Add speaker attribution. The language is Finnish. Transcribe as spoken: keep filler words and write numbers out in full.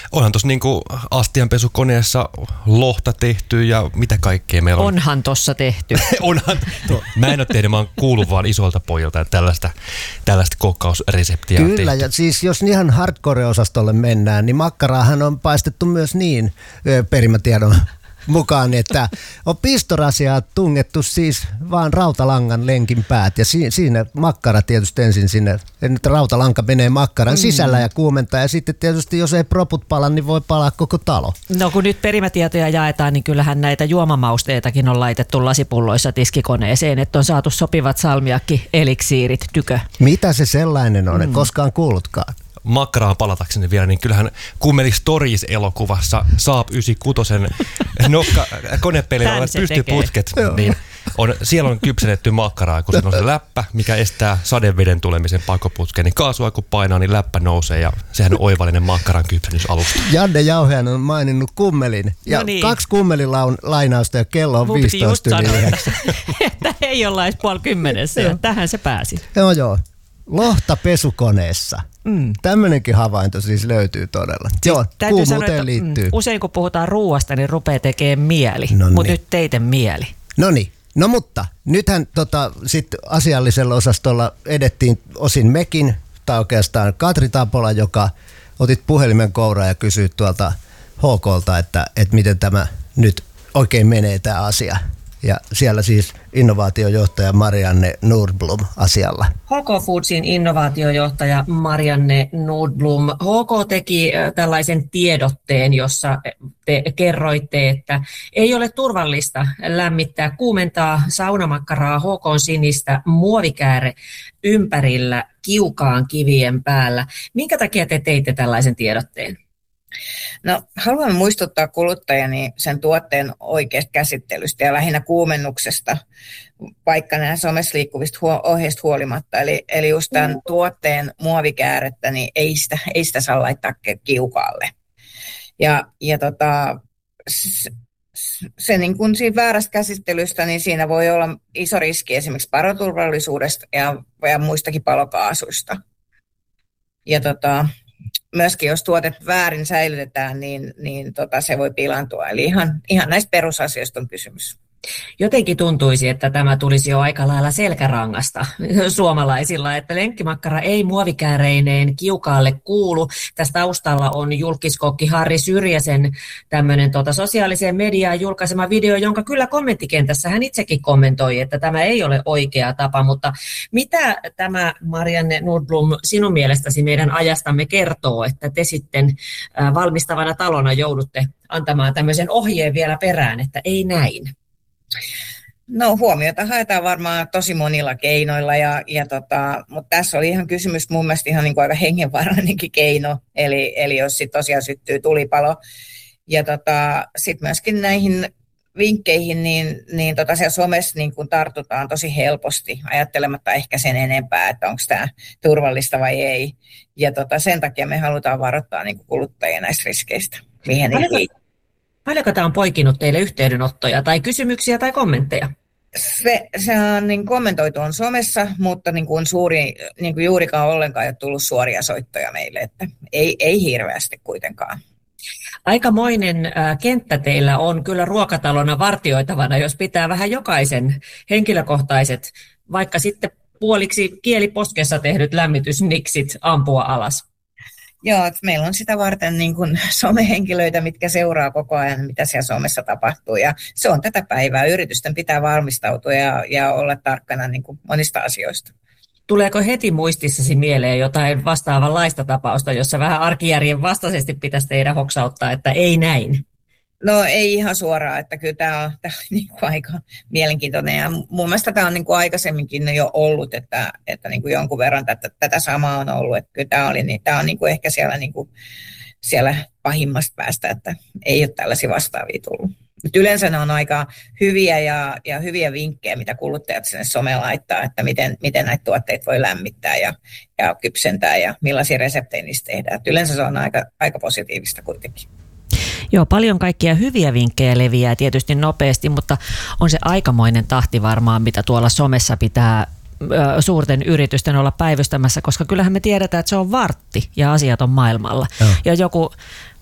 Speaker 1: onhan tuossa niinku astianpesukoneessa lohta tehty ja mitä kaikkea meillä on.
Speaker 2: Onhan tossa tehty.
Speaker 1: onhan. To. Mä en ole tehnyt, mä oon kuullut vaan isolta pojilta, että tällaista, tällaista kokkausreseptiä on tehty.
Speaker 3: Kyllä, ja siis jos ihan hardcore-osastolle mennään, niin makkaraahan on paistettu myös niin perimätiedon mukaan, että on pistorasiaa tungettu siis vaan rautalangan lenkin päät ja si- siinä makkara tietysti ensin sinne, että rautalanka menee makkaran mm. sisällä ja kuumentaa ja sitten tietysti jos ei proput pala, niin voi palaa koko talo.
Speaker 2: No kun nyt perimätietoja jaetaan, niin kyllähän näitä juomamausteitakin on laitettu lasipulloissa tiskikoneeseen, että on saatu sopivat salmiakki eliksiirit tykö.
Speaker 3: Mitä se sellainen on, mm. et koskaan kuullutkaan?
Speaker 1: Makkaraan palatakseni vielä, niin kyllähän Kummeli Stories-elokuvassa Saab yhdeksänkymmentäkuusi nokka, konepelillä olevat pystyputket, niin on, siellä on kypsennetty makkaraa, kun se on se läppä, mikä estää sadeveden tulemisen pakoputkeen, niin kaasua kun painaa, niin läppä nousee ja sehän on oivallinen makkaran kypsennysalusta.
Speaker 3: Janne Jauhean on maininnut Kummelin ja no niin. kaksi Kummelin lainausta ja kello on Mun viisitoista yli yhdeksän.
Speaker 2: Että ei olla edes puoli kymmenessä ja tähän se pääsi.
Speaker 3: Joo joo. Lohta pesukoneessa. Mm. Tämmöinenkin havainto siis löytyy todella. Siis joo, kuumuuteen liittyy.
Speaker 2: Usein kun puhutaan ruuasta, niin rupeaa tekemään mieli, no mutta nyt teitä mieli.
Speaker 3: No niin, no mutta nythän tota, sit asiallisella osastolla edettiin osin mekin, tai oikeastaan Katri Tapola, joka otit puhelimen kouraan ja kysyit tuolta H K:lta, että, että miten tämä nyt oikein menee tämä asia. Ja siellä siis innovaatiojohtaja Marianne Nordblom asialla.
Speaker 4: H K Foodsin innovaatiojohtaja Marianne Nordblom. H K teki tällaisen tiedotteen, jossa te kerroitte, että ei ole turvallista lämmittää, kuumentaa saunamakkaraa H K:n sinistä muovikääre ympärillä kiukaan kivien päällä. Minkä takia te teitte tällaisen tiedotteen?
Speaker 5: No, haluan muistuttaa kuluttajani sen tuotteen oikeasta käsittelystä ja lähinnä kuumennuksesta, vaikka nämä somessa liikkuvista huo- ohjeista huolimatta. Eli, eli just tämän tuotteen muovikäärettä, niin ei sitä, ei sitä saa laittaa kiukaalle. Ja, ja tota, se, se niin kuin siinä väärästä käsittelystä, niin siinä voi olla iso riski esimerkiksi paloturvallisuudesta ja, ja muistakin palokaasuista. Ja tota... Myöskin jos tuotet väärin säilytetään, niin, niin tota, se voi pilaantua. Eli ihan, ihan näistä perusasioista on kysymys.
Speaker 4: Jotenkin tuntuisi, että tämä tulisi jo aika lailla selkärangasta suomalaisilla, että lenkkimakkara ei muovikääreineen kiukaalle kuulu. Tässä taustalla on julkiskokki Harri Syrjäsen tämmöinen tota, sosiaaliseen mediaan julkaisema video, jonka kyllä kommenttikentässä hän itsekin kommentoi, että tämä ei ole oikea tapa. Mutta mitä tämä, Marianne Nordblom, sinun mielestäsi meidän ajastamme kertoo, että te sitten valmistavana talona joudutte antamaan tämmöisen ohjeen vielä perään, että ei näin?
Speaker 5: No huomiota haetaan varmaan tosi monilla keinoilla, ja, ja tota, mutta tässä oli ihan kysymys mun mielestä ihan niin kuin aika hengenvaarallinenkin keino, eli, eli jos sitten tosiaan syttyy tulipalo. Ja tota, sitten myöskin näihin vinkkeihin, niin, niin tota siellä somessa niin kun tartutaan tosi helposti, ajattelematta ehkä sen enempää, että onko tämä turvallista vai ei. Ja tota, sen takia me halutaan varoittaa niin kuin kuluttajia näistä riskeistä, mihin ei.
Speaker 4: Paljonko tämä on poikinut teille yhteydenottoja tai kysymyksiä tai kommentteja?
Speaker 5: Se, se on niin kommentoitu on somessa, mutta niin kuin suuri, niin kuin juurikaan ollenkaan ei ole tullut suoria soittoja meille, että ei, ei hirveästi kuitenkaan.
Speaker 4: Aikamoinen äh, kenttä teillä on kyllä ruokatalona vartioitavana, jos pitää vähän jokaisen henkilökohtaiset, vaikka sitten puoliksi kieliposkessa tehdyt lämmitysniksit ampua alas.
Speaker 5: Joo, että meillä on sitä varten niin kuin somehenkilöitä, mitkä seuraa koko ajan, mitä siellä somessa tapahtuu. Ja se on tätä päivää. Yritysten pitää valmistautua ja, ja olla tarkkana niin kuin monista asioista.
Speaker 4: Tuleeko heti muistissasi mieleen jotain vastaavanlaista tapausta, jossa vähän arkijärjen vastaisesti pitäisi teidän hoksauttaa, että ei näin?
Speaker 5: No ei ihan suoraan, että kyllä tämä on, tämä on niin kuin aika mielenkiintoinen. Ja mun mielestä tämä on niin kuin aikaisemminkin jo ollut, että, että niin kuin jonkun verran tätä, tätä samaa on ollut. Että kyllä tämä, oli, niin, tämä on niin kuin ehkä siellä, niin kuin, siellä pahimmasta päästä, että ei ole tällaisia vastaavia tullut. Mutta yleensä ne on aika hyviä ja, ja hyviä vinkkejä, mitä kuluttajat sinne someen laittaa, että miten, miten näitä tuotteita voi lämmittää ja, ja kypsentää ja millaisia reseptejä niistä tehdään. Et yleensä se on aika, aika positiivista kuitenkin.
Speaker 2: Joo, paljon kaikkia hyviä vinkkejä leviää tietysti nopeasti, mutta on se aikamoinen tahti varmaan, mitä tuolla somessa pitää ö, suurten yritysten olla päivystämässä, koska kyllähän me tiedetään, että se on vartti ja asiat on maailmalla. Joo. Ja joku